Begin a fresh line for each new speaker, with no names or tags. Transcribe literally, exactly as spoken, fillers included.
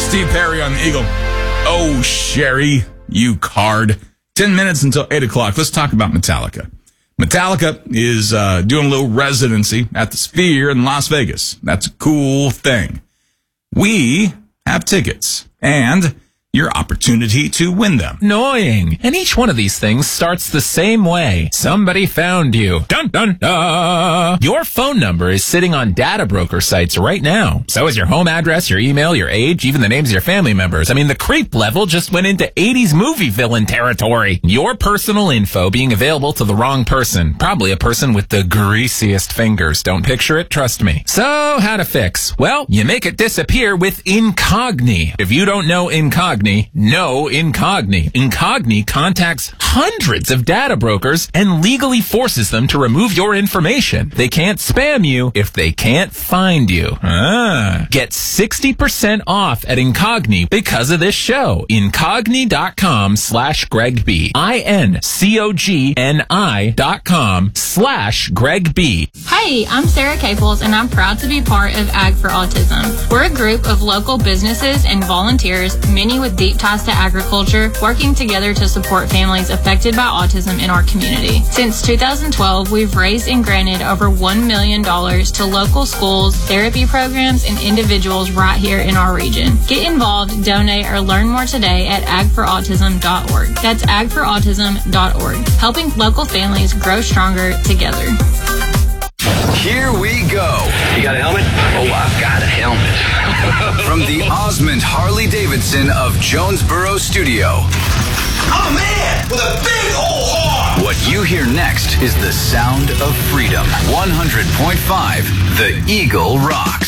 Steve Perry on the Eagle. Oh, Sherry, you card. Ten minutes until eight o'clock. Let's talk about Metallica. Metallica is uh, doing a little residency at the Sphere in Las Vegas. That's a cool thing. We have tickets and your opportunity to win them.
Annoying. And each one of these things starts the same way. Somebody found you. Dun, dun, dun. Your phone number is sitting on data broker sites right now. So is your home address, your email, your age, even the names of your family members. I mean, the creep level just went into eighties movie villain territory. Your personal info being available to the wrong person. Probably a person with the greasiest fingers. Don't picture it, trust me. So, how to fix? Well, you make it disappear with Incogni. If you don't know Incogni, no Incogni. Incogni contacts hundreds of data brokers and legally forces them to remove your information. They can't spam you if they can't find you. Ah. Get sixty percent off at Incogni because of this show. Incogni.com slash Greg B. I-N-C-O-G-N-I dot com slash Greg B.
Hey, I'm Sarah Caples, and I'm proud to be part of Ag for Autism. We're a group of local businesses and volunteers, many with deep ties to agriculture, working together to support families affected by autism in our community. Since two thousand twelve, we've raised and granted over one million dollars to local schools, therapy programs, and individuals right here in our region. Get involved, donate, or learn more today at ag for autism dot org. That's ag for autism dot org, helping local families grow stronger together.
Here we go.
You got a helmet? Oh, I've got a helmet.
From the Osmond Harley-Davidson of Jonesboro Studio.
I'm a man with a big old heart.
What you hear next is the sound of freedom. one hundred point five, The Eagle Rocks.